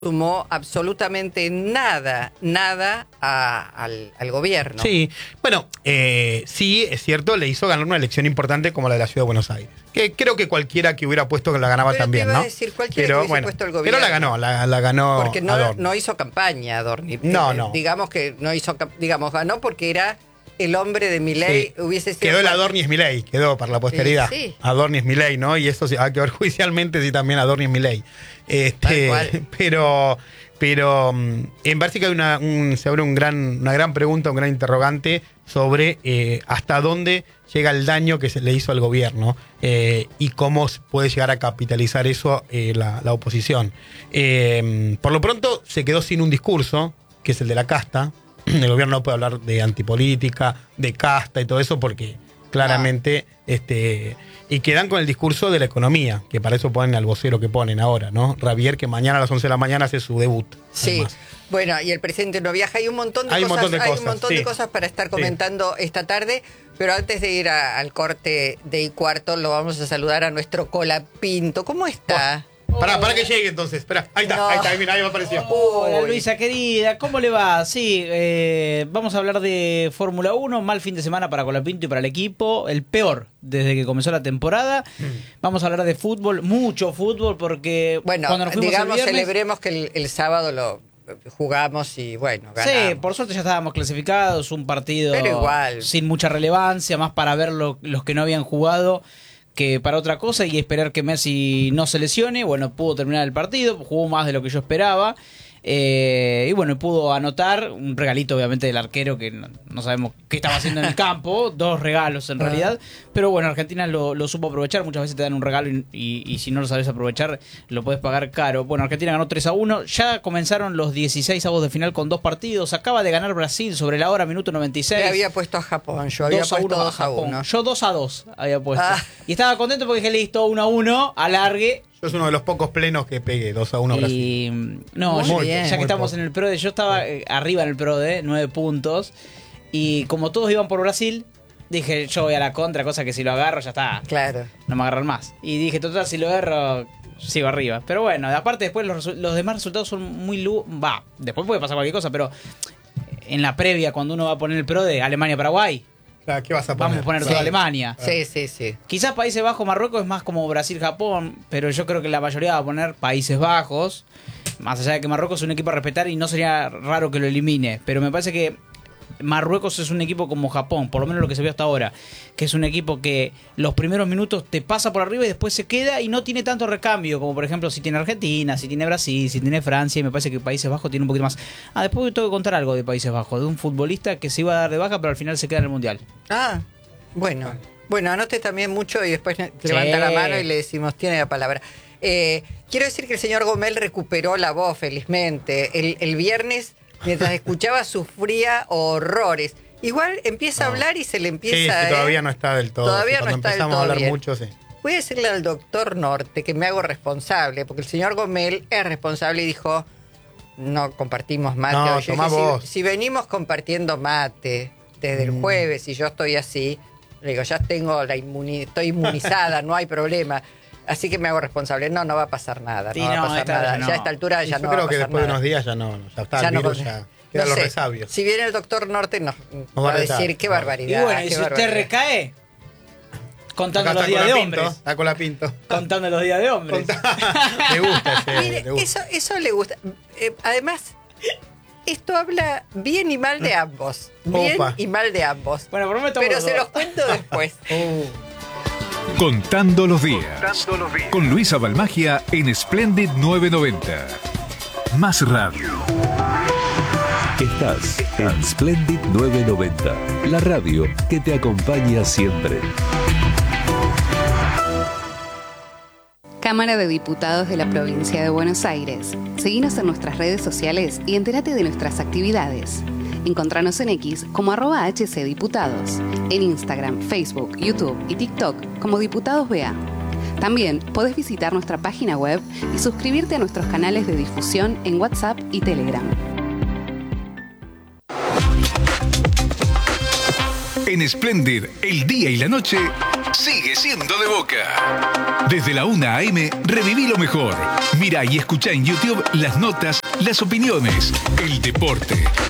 sumó absolutamente nada al gobierno. Sí, bueno, sí, es cierto, le hizo ganar una elección importante como la de la Ciudad de Buenos Aires. Que creo que cualquiera que hubiera puesto que la ganaba pero también, te iba ¿no? a decir, cualquiera que hubiese puesto el gobierno. Pero la ganó. Porque no hizo campaña Adorni. No. Digamos que no hizo, ganó porque era el hombre de Milei. Sí. Hubiese sido. Quedó el Adorni es Milei, quedó para la posteridad. Sí. Adorni es Milei, ¿no? Y eso hay que ver judicialmente si también Adorni es Milei. Tal cual. Pero en base que hay se abre una gran pregunta, un gran interrogante sobre hasta dónde llega el daño que se le hizo al gobierno y cómo puede llegar a capitalizar eso la oposición. Por lo pronto se quedó sin un discurso, que es el de la casta. El gobierno no puede hablar de antipolítica, de casta y todo eso porque claramente y quedan con el discurso de la economía, que para eso ponen al vocero que ponen ahora, ¿no? Javier, que mañana a las 11 de la mañana hace su debut. Sí, además. Bueno, y el presidente no viaja. Hay un montón de cosas para estar comentando esta tarde, pero antes de ir al corte de Y4, lo vamos a saludar a nuestro Colapinto. ¿Cómo está? Para que llegue entonces. Espera, ahí está, mira, ahí me apareció. Hola Luisa querida, ¿cómo le va? Sí, vamos a hablar de Fórmula 1, mal fin de semana para Colapinto y para el equipo, el peor desde que comenzó la temporada. Vamos a hablar de fútbol, mucho fútbol, porque bueno, cuando nos fuimos digamos, el viernes, celebremos que el sábado lo jugamos y bueno, ganamos. Sí, por suerte ya estábamos clasificados, un partido pero igual, sin mucha relevancia, más para ver los que no habían jugado que para otra cosa y esperar que Messi no se lesione. Bueno, pudo terminar el partido, jugó más de lo que yo esperaba. Y bueno, pudo anotar un regalito obviamente del arquero que no sabemos qué estaba haciendo en el campo, 2 regalos en realidad, pero bueno, Argentina lo supo aprovechar. Muchas veces te dan un regalo y si no lo sabes aprovechar lo puedes pagar caro. Bueno, Argentina ganó 3-1, ya comenzaron los 16avos de final con 2 partidos, acaba de ganar Brasil sobre la hora, minuto 96. Le había puesto a Japón, yo había puesto 2-1. Yo 2-2 había puesto. Y estaba contento porque dije listo, 1-1, alargue. Yo es uno de los pocos plenos que pegué, 2-1 Brasil. No, muy bien, ya que estamos en el PRODE, yo estaba arriba en el PRODE, 9 puntos. Y como todos iban por Brasil, dije yo voy a la contra, cosa que si lo agarro ya está. Claro. No me agarran más. Y dije, total, si lo agarro, sigo arriba. Pero bueno, aparte después los demás resultados son muy... después puede pasar cualquier cosa, pero en la previa, cuando uno va a poner el PRODE, Alemania-Paraguay, ¿Qué vas a poner? vamos a poner toda Alemania. Sí. Quizás Países Bajos, Marruecos es más como Brasil-Japón, pero yo creo que la mayoría va a poner Países Bajos, más allá de que Marruecos es un equipo a respetar y no sería raro que lo elimine, pero me parece que Marruecos es un equipo como Japón, por lo menos lo que se vio hasta ahora, que es un equipo que los primeros minutos te pasa por arriba y después se queda y no tiene tanto recambio, como por ejemplo si tiene Argentina, si tiene Brasil, si tiene Francia, y me parece que Países Bajos tiene un poquito más. Después tengo que contar algo de Países Bajos, de un futbolista que se iba a dar de baja pero al final se queda en el Mundial. Bueno, anote también mucho y después levanta la mano y le decimos, tiene la palabra. Quiero decir que el señor Gomel recuperó la voz, felizmente. El viernes, mientras escuchaba, sufría horrores. Igual empieza a hablar y se le empieza... Sí, todavía no está del todo. Todavía sí, no está del todo empezamos a hablar bien. mucho, sí. Voy a decirle al doctor Norte que me hago responsable, porque el señor Gomel es responsable y dijo, no compartimos mate. No, Yo tomá dije, vos. si venimos compartiendo mate desde el jueves y yo estoy así, le digo, ya tengo estoy inmunizada, no hay problema. Así que me hago responsable. No va a pasar nada. Sí, no va a pasar nada. no. Ya a esta altura ya Yo no va a creo que pasar después de nada. unos días ya está Ya el no virus, pasa. ya quedan No los sé, resabios. si viene el doctor Norte nos va va a a decir rezar. qué Y barbaridad. bueno, y qué si usted barbaridad. recae, contando Acá los días de hombres. Está con la pinto. Contando los días de hombres. Le gusta Mire, le gusta. eso le gusta. Además, esto habla bien y mal de ambos. Bien Opa. y mal de ambos. Bueno, por lo menos Pero los se dos. los cuento después. Contando los días. Con Luisa Balmagia en Splendid 990. Más radio. Estás en Splendid 990, la radio que te acompaña siempre. Cámara de Diputados de la Provincia de Buenos Aires. Seguinos en nuestras redes sociales y entérate de nuestras actividades. Encontranos en X como @HCDiputados, en Instagram, Facebook, YouTube y TikTok como Diputados BA. También podés visitar nuestra página web y suscribirte a nuestros canales de difusión en WhatsApp y Telegram. En Splendid, el día y la noche sigue siendo de Boca. Desde la 1 AM, reviví lo mejor. Mirá y escuchá en YouTube las notas, las opiniones, el deporte,